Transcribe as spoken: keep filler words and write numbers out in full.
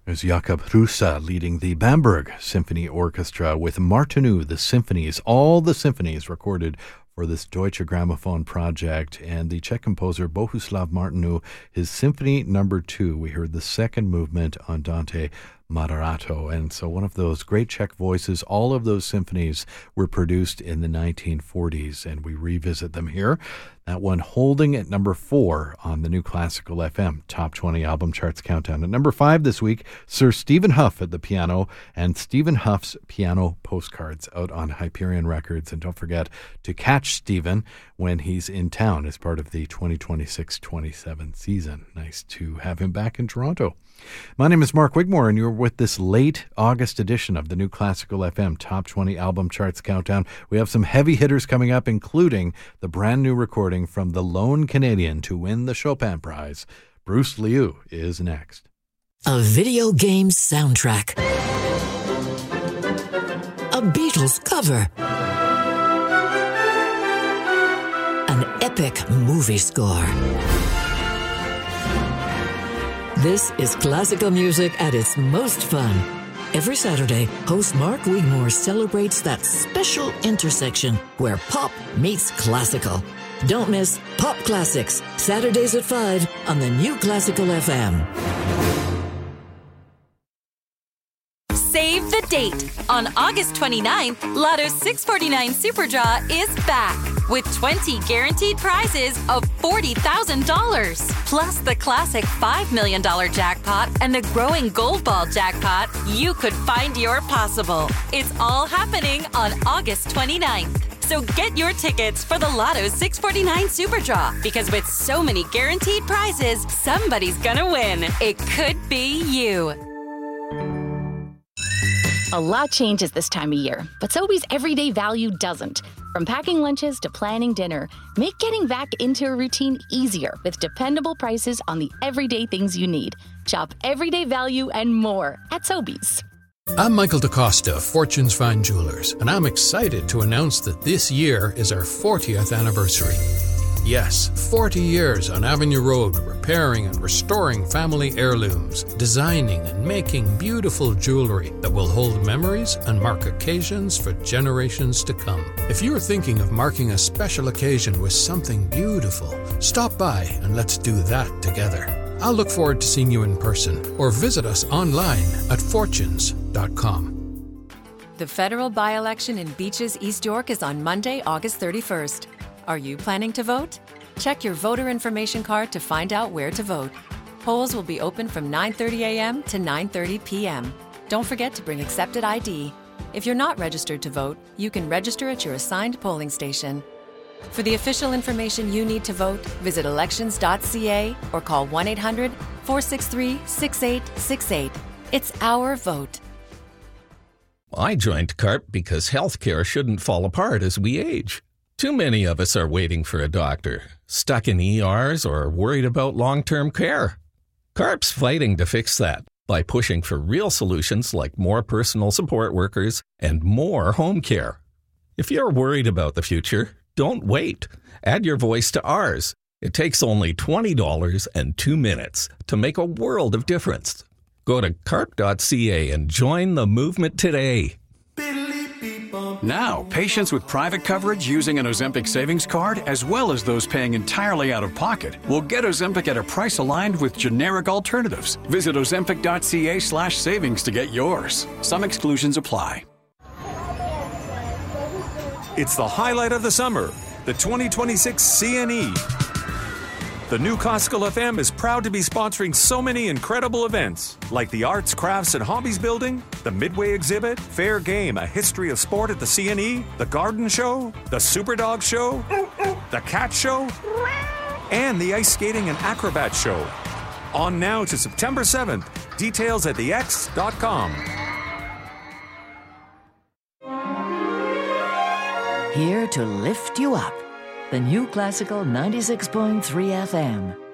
There's Jakob Hrusa leading the Bamberg Symphony Orchestra with Martinu, the symphonies, all the symphonies recorded for this Deutsche Grammophon project, and the Czech composer Bohuslav Martinu, his Symphony Number Two. We heard the second movement Andante Moderato, and so one of those great Czech voices. All of those symphonies were produced in the nineteen forties, and we revisit them here. That one holding at number four on the New Classical F M Top twenty Album Charts Countdown. At number five this week, Sir Stephen Hough at the piano, and Stephen Hough's Piano Postcards out on Hyperion Records. And don't forget to catch Stephen when he's in town as part of the twenty twenty-six twenty-seven season. Nice to have him back in Toronto. My name is Mark Wigmore, and you're with this late August edition of the New Classical F M Top twenty Album Charts Countdown. We have some heavy hitters coming up, including the brand new recording from the lone Canadian to win the Chopin Prize. Bruce Liu is next. A video game soundtrack. A Beatles cover. An epic movie score. This is classical music at its most fun. Every Saturday, host Mark Wigmore celebrates that special intersection where pop meets classical. Don't miss Pop Classics, Saturdays at five on the New Classical F M. Save the date. On August twenty-ninth, Lotto's six forty-nine Super Draw is back with twenty guaranteed prizes of forty thousand dollars. Plus the classic five million dollars jackpot and the growing Gold Ball jackpot. You could find your possible. It's all happening on August twenty-ninth. So get your tickets for the Lotto's six forty-nine Super Draw, because with so many guaranteed prizes, somebody's gonna win. It could be you. A lot changes this time of year, but Sobeys everyday value doesn't. From packing lunches to planning dinner, make getting back into a routine easier with dependable prices on the everyday things you need. Shop everyday value and more at Sobeys. I'm Michael DaCosta of Fortune's Fine Jewelers, and I'm excited to announce that this year is our fortieth anniversary. Yes, forty years on Avenue Road, repairing and restoring family heirlooms, designing and making beautiful jewelry that will hold memories and mark occasions for generations to come. If you're thinking of marking a special occasion with something beautiful, stop by and let's do that together. I'll look forward to seeing you in person, or visit us online at fortunes dot com. The federal by-election in Beaches, East York is on Monday, August thirty-first. Are you planning to vote? Check your voter information card to find out where to vote. Polls will be open from nine thirty a.m. to nine thirty p.m. Don't forget to bring accepted I D. If you're not registered to vote, you can register at your assigned polling station. For the official information you need to vote, visit elections dot c a or call one eight hundred four six three six eight six eight. It's our vote. I joined CARP because healthcare shouldn't fall apart as we age. Too many of us are waiting for a doctor, stuck in E Rs, or worried about long-term care. CARP's fighting to fix that by pushing for real solutions like more personal support workers and more home care. If you're worried about the future, don't wait. Add your voice to ours. It takes only twenty dollars and two minutes to make a world of difference. Go to carp dot c a and join the movement today. Now, patients with private coverage using an Ozempic savings card, as well as those paying entirely out of pocket, will get Ozempic at a price aligned with generic alternatives. Visit ozempic dot c a slash savings to get yours. Some exclusions apply. It's the highlight of the summer, the twenty twenty-six C N E. The New Classical F M is proud to be sponsoring so many incredible events, like the Arts, Crafts, and Hobbies Building, the Midway Exhibit, Fair Game, a history of sport at the C N E, the Garden Show, the Superdog Show, the Cat Show, and the Ice Skating and Acrobat Show. On now to September seventh. Details at the x dot com. Here to lift you up. The New Classical ninety-six point three F M.